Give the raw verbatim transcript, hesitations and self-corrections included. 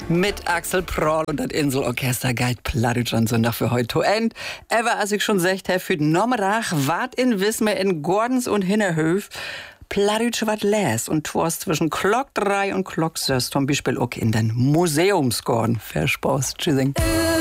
Mit Axel Proll und das Inselorchester Guide Plattdeutsch an Sonntag für heute to end. Aber als ich schon gesagt habe, für den Nommerach wart in Wismar in Gordens und Hinnerhöf Plattdeutsch wat les und twas zwischen Glock drei und Glock sechs zum Beispiel auch in den Museumsgorden. Verspaß. Tschüssing.